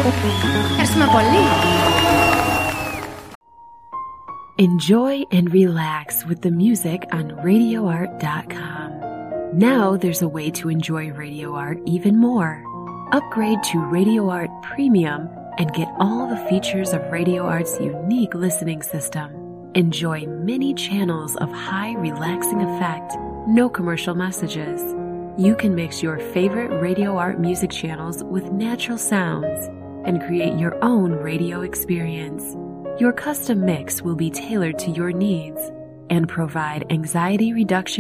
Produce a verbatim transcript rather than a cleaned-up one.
Ευχαριστούμε πολύ. Enjoy and relax with the music on radio art dot com. Now there's a way to enjoy Radio Art even more. Upgrade to Radio Art Premium and get all the features of Radio Art's unique listening system. Enjoy many channels of high relaxing effect, no commercial messages. You can mix your favorite Radio Art music channels with natural sounds and create your own radio experience. Your custom mix will be tailored to your needs and provide anxiety reduction